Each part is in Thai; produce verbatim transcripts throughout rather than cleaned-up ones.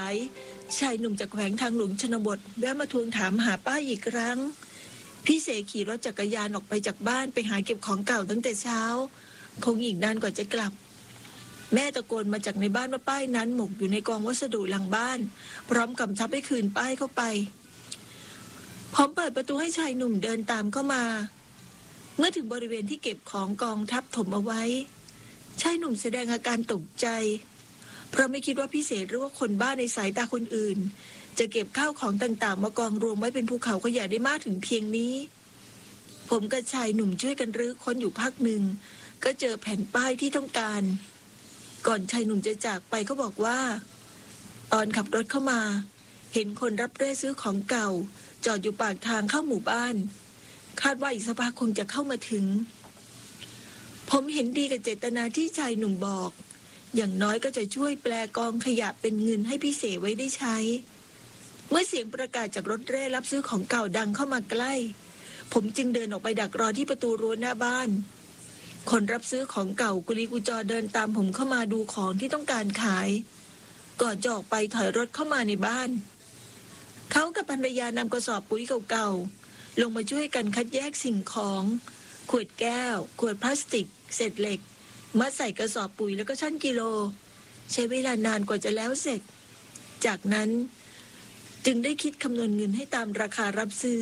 ายชายหนุ่มจากแขวงทางหลวงชนบทแวะมาทวงถามหาป้าอีกครั้งพี่เสขี่รถจักรยานออกไปจากบ้านไปหาเก็บของเก่าตั้งแต่เช้าคงอีกนานกว่าจะกลับแม่ตะโกนมาจากในบ้านว่าป้ายนั้นหมกอยู่ในกองวัสดุหลังบ้านพร้อมกำชับให้คืนป้ายเข้าไปพร้อมเปิดประตูให้ชายหนุ่มเดินตามเข้ามาเมื่อถึงบริเวณที่เก็บของกองทับถมเอาไว้ชายหนุ่มแสดงอาการตกใจเพราะไม่คิดว่าพี่เสหรือว่าคนบ้าในสายตาคนอื่นจะเก็บข้าวของต่างๆมากองรวมไว้เป็นภูเขาขยะได้มากถึงเพียงนี้ผมกับชายหนุ่มช่วยกันรื้อค้นอยู่พักหนึ่งก็เจอแผ่นป้ายที่ต้องการก่อนชายหนุ่มจะจากไปเขาบอกว่าตอนขับรถเข้ามาเห็นคนรับเร่ซื้อของเก่าจอดอยู่ปากทางเข้าหมู่บ้านคาดว่าอีกสักพักคงจะเข้ามาถึงผมเห็นดีกับเจตนาที่ชายหนุ่มบอกอย่างน้อยก็จะช่วยแปลกองขยะเป็นเงินให้พี่เสไว้ได้ใช้เมื่อเสียงประกาศจากรถเร่รับซื้อของเก่าดังเข้ามาใกล้ผมจึงเดินออกไปดักรอที่ประตูรั้วหน้าบ้านคนรับซื้อของเก่ากุลีกุจอเดินตามผมเข้ามาดูของที่ต้องการขายก่อนจะออกไปถอยรถเข้ามาในบ้านเขากับภรรยานำกระสอบปุ๋ยเก่าๆลงมาช่วยกันคัดแยกสิ่งของขวดแก้วขวดพลาสติกเศษเหล็กมัดใส่กระสอบปุ๋ยแล้วก็ชั่งกิโลใช้เวลานานกว่าจะแล้วเสร็จจากนั้นจึงได้คิดคำนวณเงินให้ตามราคารับซื้อ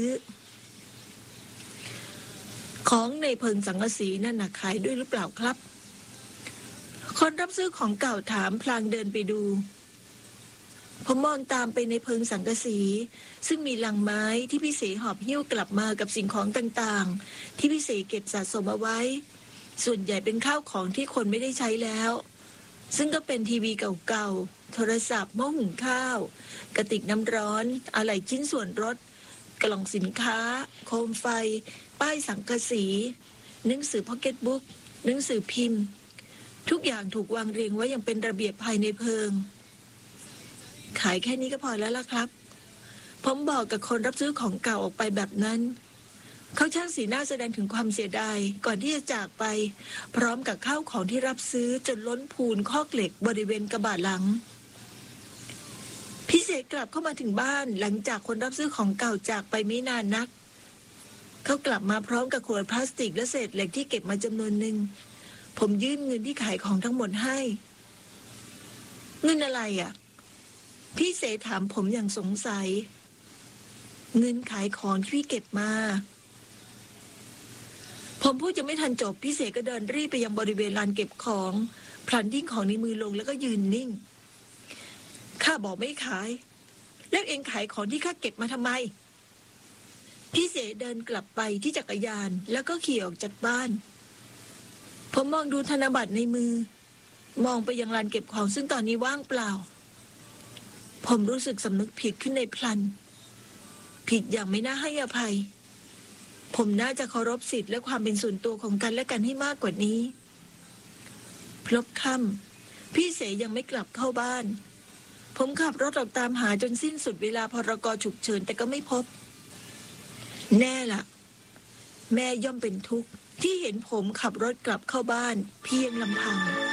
ของในเพิงสังกะสีนั่นน่ะขายด้วยหรือเปล่าครับคนรับซื้อของเก่าถามพลางเดินไปดูผมมองตามไปในเพิงสังกะสีซึ่งมีลังไม้ที่พี่เสหอบหิ้วกลับมากับสิ่งของต่างๆที่พี่เสเก็บสะสมเอาไว้ส่วนใหญ่เป็นข้าวของที่คนไม่ได้ใช้แล้วซึ่งก็เป็นทีวีเก่าๆโทรศัพท์หม้อหุงข้าวกระติกน้ำร้อนอะไหล่ชิ้นส่วนรถกล่องสินค้าโคมไฟป้ายสังกะสีหนังสือพ็อกเก็ตบุ๊กหนังสือพิมพ์ทุกอย่างถูกวางเรียงไว้อย่างเป็นระเบียบภายในเพิงขายแค่นี้ก็พอแล้วล่ะครับผมบอกกับคนรับซื้อของเก่าออกไปแบบนั้นเขาช่างสีหน้าแสดงถึงความเสียดายก่อนที่จะจากไปพร้อมกับข้าวของที่รับซื้อจนล้นพูนคอกเหล็กบริเวณกระบะหลังพี่เสกกลับเข้ามาถึงบ้านหลังจากคนรับซื้อของเก่าจากไปไม่นานนักเขากลับมาพร้อมกับขวดพลาสติกและเศษเหล็กที่เก็บมาจำนวนหนึ่งผมยื่นเงินที่ขายของทั้งหมดให้เงินอะไรอ่ะพี่เสถามผมอย่างสงสัยเงินขายของที่พี่เก็บมาผมพูดจะไม่ทันจบพี่เสก็เดินรีบไปยังบริเวณลานเก็บของพลันทิ้งของในมือลงแล้วก็ยืนนิ่งข้าบอกไม่ขายแล้วเองขายของที่ข้าเก็บมาทำไมพี่เสเดินกลับไปที่จักรยานแล้วก็ขี่ออกจากบ้านผมมองดูธนบัตรในมือมองไปยังลานเก็บของซึ่งตอนนี้ว่างเปล่าผมรู้สึกสำนึกผิดขึ้นในพลันผิดอย่างไม่น่าให้อภัยผมน่าจะเคารพสิทธิ์และความเป็นส่วนตัวของกันและกันให้มากกว่านี้พลบค่ำพี่เสยังไม่กลับเข้าบ้านผมขับรถออกตามหาจนสิ้นสุดเวลาพรกฉุกเฉินแต่ก็ไม่พบแน่ล่ะแม่ย่อมเป็นทุกข์ที่เห็นผมขับรถกลับเข้าบ้านเพียงลำพัง